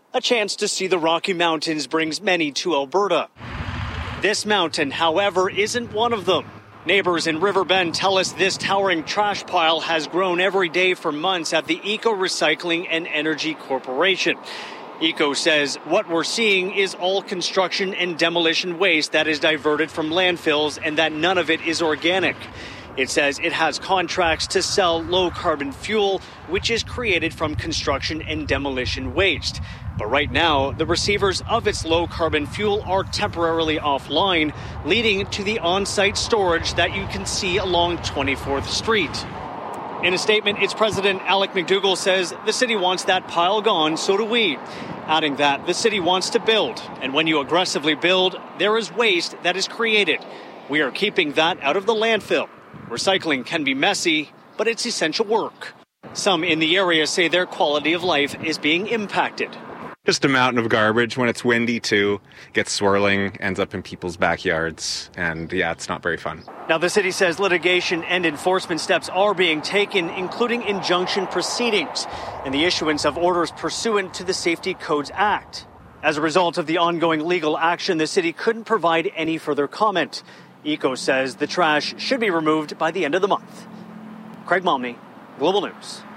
A chance to see the Rocky Mountains brings many to Alberta. This mountain, however, isn't one of them. Neighbors in Riverbend tell us this towering trash pile has grown every day for months at the Eco Recycling and Energy Corporation. Eco says what we're seeing is all construction and demolition waste that is diverted from landfills and that none of it is organic. It says it has contracts to sell low-carbon fuel, which is created from construction and demolition waste. But right now, the receivers of its low-carbon fuel are temporarily offline, leading to the on-site storage that you can see along 24th Street. In a statement, its president, Alec McDougall, says the city wants that pile gone, so do we. Adding that the city wants to build, and when you aggressively build, there is waste that is created. We are keeping that out of the landfill. Recycling can be messy, but it's essential work. Some in the area say their quality of life is being impacted. Just a mountain of garbage. When it's windy, too, gets swirling, ends up in people's backyards, and yeah, it's not very fun. Now, the city says litigation and enforcement steps are being taken, including injunction proceedings and the issuance of orders pursuant to the Safety Codes Act. As a result of the ongoing legal action, the city couldn't provide any further comment. Eco says the trash should be removed by the end of the month. Craig Momney, Global News.